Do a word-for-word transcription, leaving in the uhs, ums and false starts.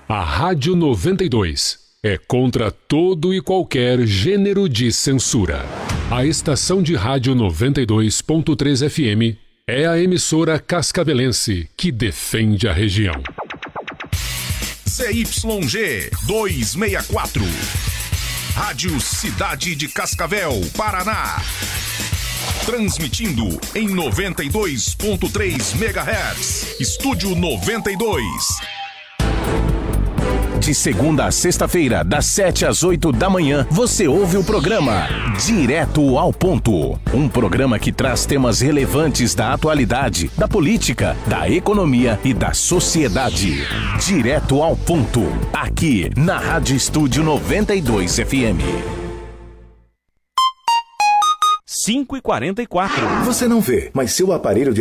A Rádio noventa e dois é contra todo e qualquer gênero de censura. A estação de rádio noventa e dois ponto três F M é a emissora cascavelense que defende a região. C Y G duzentos e sessenta e quatro. Rádio Cidade de Cascavel, Paraná. Transmitindo em noventa e dois ponto três megahertz. Estúdio noventa e dois. De segunda a sexta-feira, das sete às oito da manhã, você ouve o programa Direto ao Ponto. Um programa que traz temas relevantes da atualidade, da política, da economia e da sociedade. Direto ao Ponto, aqui na Rádio Estúdio noventa e dois F M. cinco e quarenta e quatro. Você não vê, mas seu aparelho de